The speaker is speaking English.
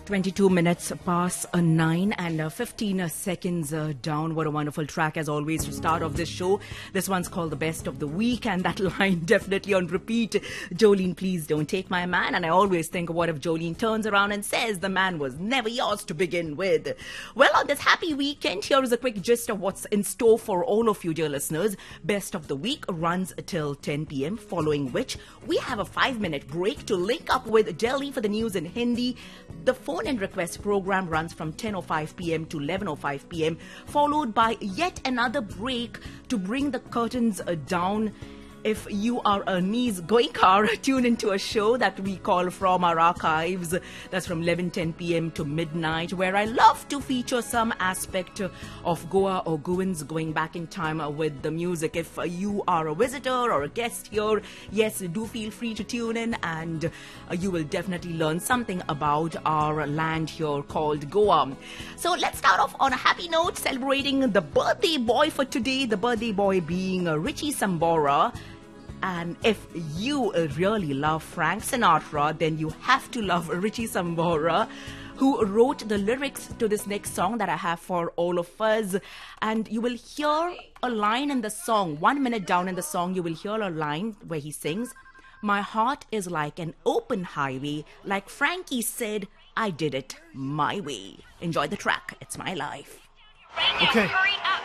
22 minutes past 9 and 15 seconds down. What a wonderful track as always to start off this show. This one's called The Best of the Week, and that line definitely on repeat. Jolene, please don't take my man. And I always think, what if Jolene turns around and says the man was never yours to begin with? Well, on this happy weekend, here is a quick gist of what's in store for all of you dear listeners. Best of the Week runs till 10 p.m, following which we have a 5-minute break to link up with Delhi for the news in Hindi. The phone-in request program runs from 10:05 p.m. to 11:05 p.m, followed by yet another break to bring the curtains down. If you are a knees-going-car, tune into a show that we call From Our Archives. That's from 11:10 p.m. to midnight, where I love to feature some aspect of Goa or Goans going back in time with the music. If you are a visitor or a guest here, yes, do feel free to tune in, and you will definitely learn something about our land here called Goa. So let's start off on a happy note, celebrating the birthday boy for today, the birthday boy being Richie Sambora. And if you really love Frank Sinatra, then you have to love Richie Sambora, who wrote the lyrics to this next song that I have for all of us. And you will hear a line in the song. 1 minute down in the song, you will hear a line where he sings, "My heart is like an open highway. Like Frankie said, I did it my way." Enjoy the track. It's my life. Okay. Hurry up.